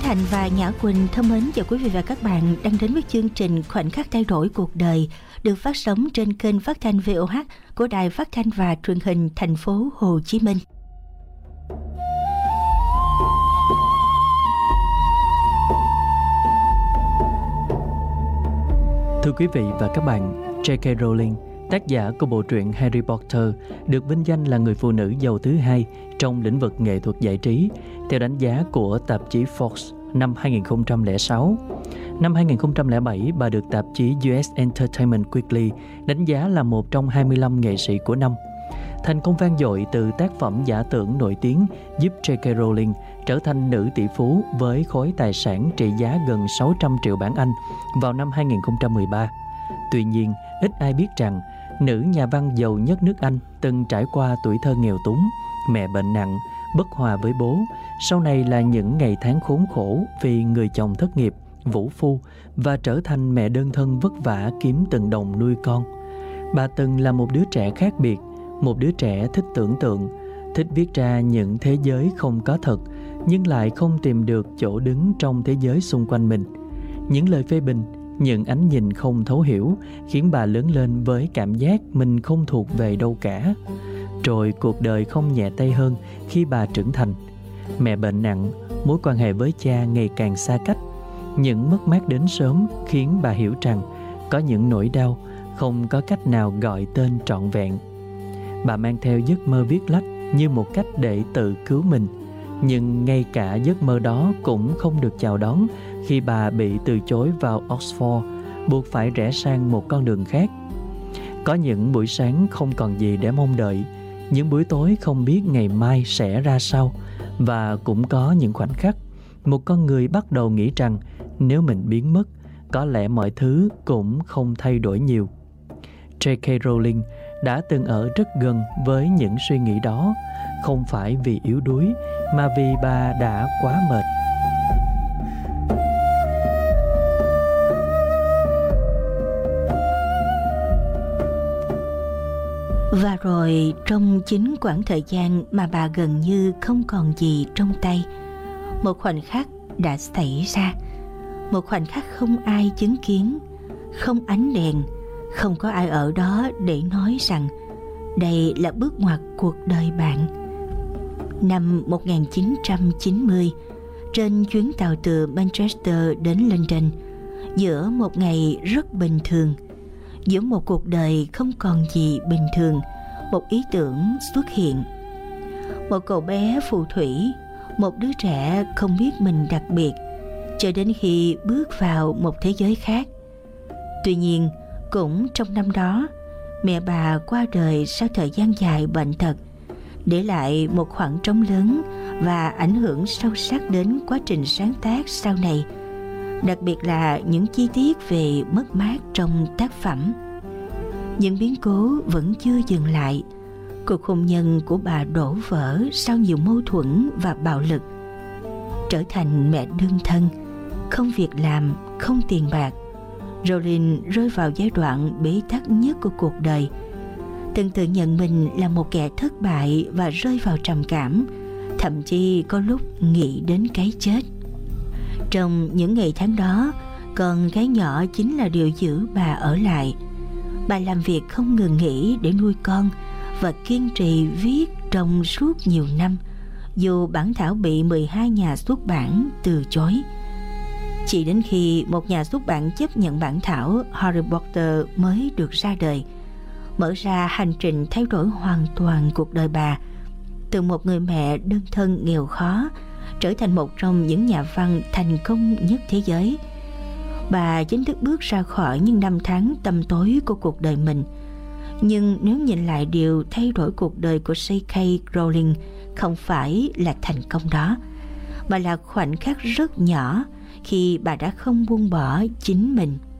Thành và Nhã Quỳnh thân mến chào quý vị và các bạn đang đến với chương trình Khoảnh khắc thay đổi cuộc đời được phát sóng trên kênh phát thanh VOH của Đài Phát thanh và Truyền hình thành phố Hồ Chí Minh. Thưa quý vị và các bạn, J.K. Rowling, tác giả của bộ truyện Harry Potter, được vinh danh là người phụ nữ giàu thứ hai trong lĩnh vực nghệ thuật giải trí, theo đánh giá của tạp chí Forbes năm 2006. Năm 2007, bà được tạp chí US Entertainment Weekly đánh giá là một trong 25 nghệ sĩ của năm. Thành công vang dội từ tác phẩm giả tưởng nổi tiếng giúp J.K. Rowling trở thành nữ tỷ phú với khối tài sản trị giá gần 600 triệu bảng Anh vào năm 2013. Tuy nhiên, ít ai biết rằng nữ nhà văn giàu nhất nước Anh từng trải qua tuổi thơ nghèo túng, mẹ bệnh nặng, bất hòa với bố, sau này là những ngày tháng khốn khổ vì người chồng thất nghiệp, vũ phu và trở thành mẹ đơn thân vất vả kiếm từng đồng nuôi con. Bà từng là một đứa trẻ khác biệt, một đứa trẻ thích tưởng tượng, thích viết ra những thế giới không có thật, nhưng lại không tìm được chỗ đứng trong thế giới xung quanh mình. Những lời phê bình, những ánh nhìn không thấu hiểu khiến bà lớn lên với cảm giác mình không thuộc về đâu cả. Rồi cuộc đời không nhẹ tay hơn khi bà trưởng thành. Mẹ bệnh nặng, mối quan hệ với cha ngày càng xa cách. Những mất mát đến sớm khiến bà hiểu rằng có những nỗi đau không có cách nào gọi tên trọn vẹn. Bà mang theo giấc mơ viết lách như một cách để tự cứu mình. Nhưng ngay cả giấc mơ đó cũng không được chào đón khi bà bị từ chối vào Oxford, buộc phải rẽ sang một con đường khác. Có những buổi sáng không còn gì để mong đợi, những buổi tối không biết ngày mai sẽ ra sao, và cũng có những khoảnh khắc một con người bắt đầu nghĩ rằng nếu mình biến mất, có lẽ mọi thứ cũng không thay đổi nhiều. J.K. Rowling đã từng ở rất gần với những suy nghĩ đó, không phải vì yếu đuối mà vì bà đã quá mệt. Và rồi trong chính quãng thời gian mà bà gần như không còn gì trong tay, một khoảnh khắc đã xảy ra. Một khoảnh khắc không ai chứng kiến, không ánh đèn, không có ai ở đó để nói rằng đây là bước ngoặt cuộc đời bạn. Năm 1990, trên chuyến tàu từ Manchester đến London, giữa một ngày rất bình thường, giữa một cuộc đời không còn gì bình thường, một ý tưởng xuất hiện. Một cậu bé phù thủy, một đứa trẻ không biết mình đặc biệt, cho đến khi bước vào một thế giới khác. Tuy nhiên, cũng trong năm đó, mẹ bà qua đời sau thời gian dài bệnh tật, để lại một khoảng trống lớn và ảnh hưởng sâu sắc đến quá trình sáng tác sau này, đặc biệt là những chi tiết về mất mát trong tác phẩm. Những biến cố vẫn chưa dừng lại. Cuộc hôn nhân của bà đổ vỡ sau nhiều mâu thuẫn và bạo lực. Trở thành mẹ đơn thân, không việc làm, không tiền bạc, Rowling rơi vào giai đoạn bế tắc nhất của cuộc đời. Từng tự nhận mình là một kẻ thất bại và rơi vào trầm cảm, thậm chí có lúc nghĩ đến cái chết. Trong những ngày tháng đó, con gái nhỏ chính là điều giữ bà ở lại. Bà làm việc không ngừng nghỉ để nuôi con và kiên trì viết trong suốt nhiều năm, dù bản thảo bị 12 nhà xuất bản từ chối. Chỉ đến khi một nhà xuất bản chấp nhận bản thảo, Harry Potter mới được ra đời, mở ra hành trình thay đổi hoàn toàn cuộc đời bà, từ một người mẹ đơn thân nghèo khó trở thành một trong những nhà văn thành công nhất thế giới. Bà chính thức bước ra khỏi những năm tháng tăm tối của cuộc đời mình. Nhưng nếu nhìn lại điều thay đổi cuộc đời của J.K. Rowling không phải là thành công đó, mà là khoảnh khắc rất nhỏ khi bà đã không buông bỏ chính mình.